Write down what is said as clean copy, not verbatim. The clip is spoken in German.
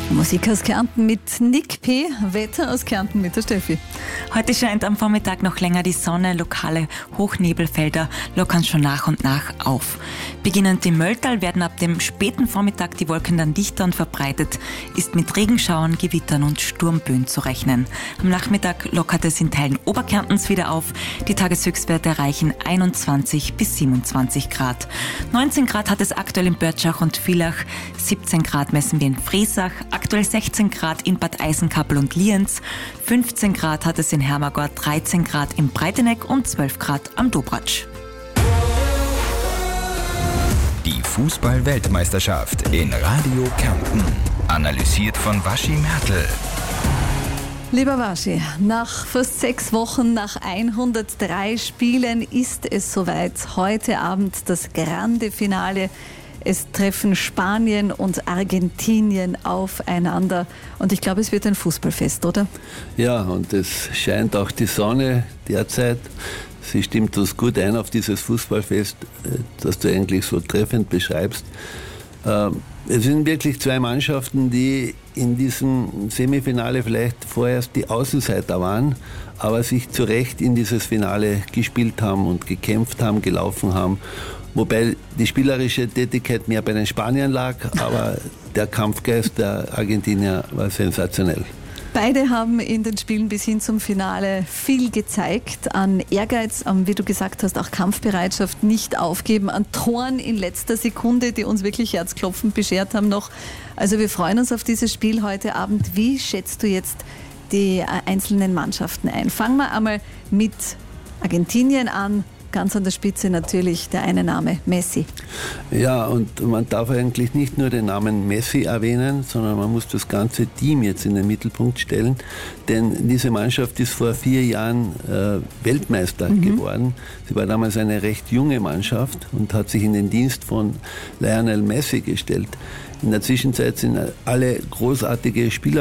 Musik aus Kärnten mit Nick P., Wetter aus Kärnten mit der Steffi. Heute scheint am Vormittag noch länger die Sonne, lokale Hochnebelfelder lockern schon nach und nach auf. Beginnend im Mölltal werden ab dem späten Vormittag die Wolken dann dichter und verbreitet, ist mit Regenschauern, Gewittern und Sturmböen zu rechnen. Am Nachmittag lockert es in Teilen Oberkärntens wieder auf. Die Tageshöchstwerte erreichen 21 bis 27 Grad. 19 Grad hat es aktuell in Börtschach und Villach, 17 Grad messen wir in Friesach, aktuell 16 Grad in Bad Eisenkappel und Lienz, 15 Grad hat es in Hermagor, 13 Grad in Breiteneck und 12 Grad am Dobratsch. Die Fußball-Weltmeisterschaft in Radio Kärnten. Analysiert von Waschi Mertl. Lieber Waschi, nach fast 6 Wochen, nach 103 Spielen ist es soweit. Heute Abend das grande Finale. Es treffen Spanien und Argentinien aufeinander. Und ich glaube, es wird ein Fußballfest, oder? Ja, und es scheint auch die Sonne derzeit. Sie stimmt uns gut ein auf dieses Fußballfest, das du eigentlich so treffend beschreibst. Es sind wirklich zwei Mannschaften, die in diesem Semifinale vielleicht vorerst die Außenseiter waren, aber sich zu Recht in dieses Finale gespielt haben und gekämpft haben, gelaufen haben. Wobei die spielerische Tätigkeit mehr bei den Spaniern lag, aber der Kampfgeist der Argentinier war sensationell. Beide haben in den Spielen bis hin zum Finale viel gezeigt, an Ehrgeiz, an, wie du gesagt hast, auch Kampfbereitschaft, nicht aufgeben, an Toren in letzter Sekunde, die uns wirklich Herzklopfen beschert haben noch. Also wir freuen uns auf dieses Spiel heute Abend. Wie schätzt du jetzt die einzelnen Mannschaften ein? Fangen wir einmal mit Argentinien an. Ganz an der Spitze natürlich der eine Name, Messi. Ja, und man darf eigentlich nicht nur den Namen Messi erwähnen, sondern man muss das ganze Team jetzt in den Mittelpunkt stellen. Denn diese Mannschaft ist vor 4 Jahren Weltmeister geworden. Sie war damals eine recht junge Mannschaft und hat sich in den Dienst von Lionel Messi gestellt. In der Zwischenzeit sind alle großartige Spieler